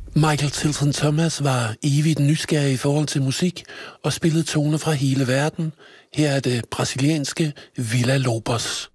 Michael Tilson Thomas var evigt nysgerrig i forhold til musik og spillede toner fra hele verden. Her er det brasilianske Villa Lobos.